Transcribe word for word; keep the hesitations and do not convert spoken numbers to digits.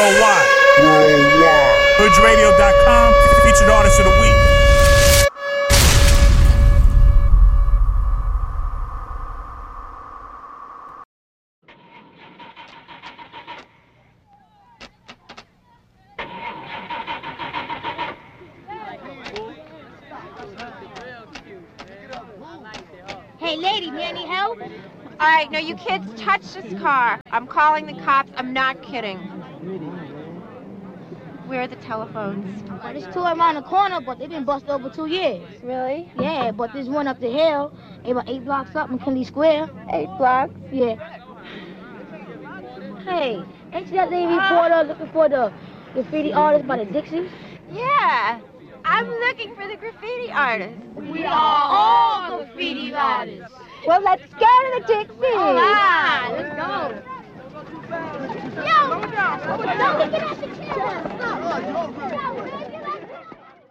Worldwide. Worldwide. Hoods Radio dot com, featured artist of the week. Hey, lady, need any help? All right, no, you kids touch this car. I'm calling the cops. I'm not kidding. Where are the telephones? Well, there's two around the corner, but they've been busted over two years. Really? Yeah, but there's one up the hill, about eight blocks up in Kennedy Square. Eight blocks? Yeah. Hey, ain't you that lady reporter looking for the graffiti artist by the Dixies? Yeah. I'm looking for the graffiti artist. We are all graffiti artists. Well, let's go to the Dixies. All right, let's go. Yo, Yo, don't get out the chair.